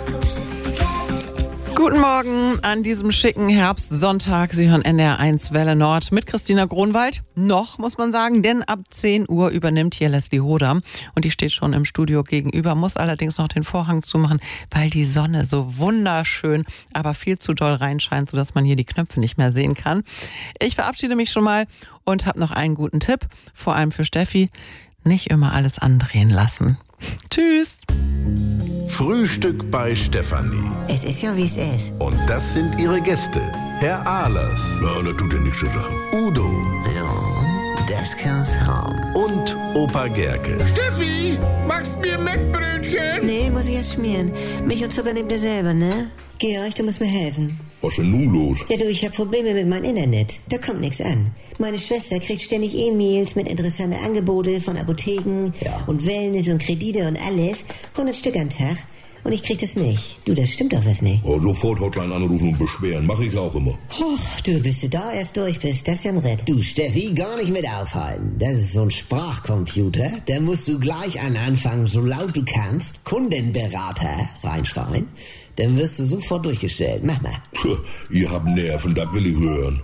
Guten Morgen an diesem schicken Herbstsonntag. Sie hören NDR1 Welle Nord mit Christina Gronwald. Noch, muss man sagen, denn ab 10 Uhr übernimmt hier Leslie Hoder. Und die steht schon im Studio gegenüber, muss allerdings noch den Vorhang zumachen, weil die Sonne so wunderschön, aber viel zu doll reinscheint, sodass man hier die Knöpfe nicht mehr sehen kann. Ich verabschiede mich schon mal und habe noch einen guten Tipp, vor allem für Steffi. Nicht immer alles andrehen lassen. Tschüss. Frühstück bei Stefanie. Es ist ja, wie es ist. Und das sind ihre Gäste. Herr Ahlers. Ja, das tut ja nichts zu sagen. Udo. Ja, das kann's haben. Und Opa Gerke. Steffi, machst mir Mettbrötchen? Nee, muss ich erst schmieren. Milch und Zucker nehmt ihr selber, ne? Georg, du musst mir helfen. Was ist denn nun los? Ja, du, ich hab Probleme mit meinem Internet. Da kommt nichts an. Meine Schwester kriegt ständig E-Mails mit interessanten Angeboten von Apotheken und Wellness und Kredite und alles. 100 Stück am Tag. Und ich krieg das nicht. Du, das stimmt doch was nicht. Oh, sofort Hotline anrufen und beschweren. Mach ich auch immer. Och, du, bis du da erst durch bist, das ist ja ein Ritt. Du, Steffi, gar nicht mit aufhalten. Das ist so ein Sprachcomputer. Da musst du gleich an Anfang, so laut du kannst, Kundenberater reinschreien. Dann wirst du sofort durchgestellt. Mach mal. Puh, ihr habt Nerven, das will ich hören.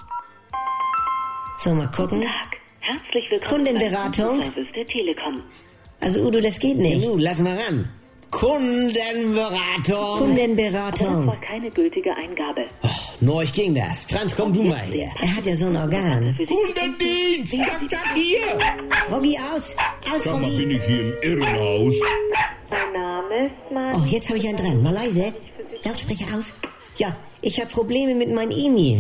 So, mal gucken. Guten Tag. Herzlich willkommen Kundenberatung. beim Service der Telekom. Also, Udo, das geht nicht. Du, lass mal ran. Kundenberatung. Das Kundenberatung. war keine gültige Eingabe. Neuch ging das. Franz, komm du mal her. Er hat ja so ein Organ. Kundendienst! Zack, zack, hier! Robby, aus! Aus, Sag mal, Robby! bin ich hier im Irrenhaus? Mein Name ist Mann. Oh, jetzt habe ich einen dran. Mal leise. Lautsprecher aus. Ja, ich habe Probleme mit meinem E-Mail.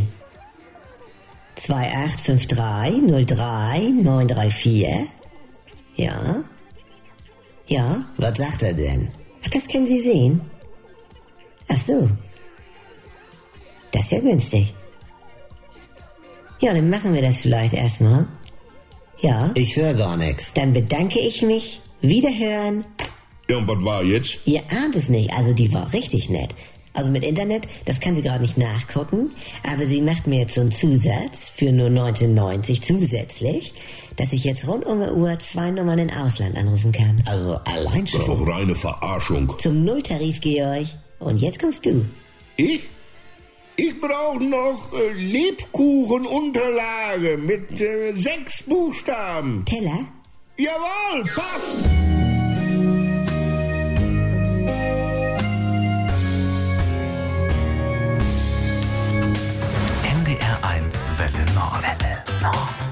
285303934. Ja? Ja? Was sagt er denn? Ach, das können Sie sehen. Ach so. Das ist ja günstig. Ja, dann machen wir das vielleicht erstmal. Ja? Ich höre gar nichts. Dann bedanke ich mich. Wiederhören. Ja, und was war jetzt? Ihr ahnt es nicht, also die war richtig nett. Also mit Internet, das kann sie gerade nicht nachgucken, aber sie macht mir jetzt so einen Zusatz für nur 19,90 zusätzlich, dass ich jetzt rund um die Uhr 2 Nummern im Ausland anrufen kann. Also allein Das ist schon. doch reine Verarschung. Zum Nulltarif, Georg. Und jetzt kommst du. Ich? Ich brauche noch Lebkuchenunterlage mit 6 Buchstaben. Teller? Jawohl, passt! NDR1 Welle Nord.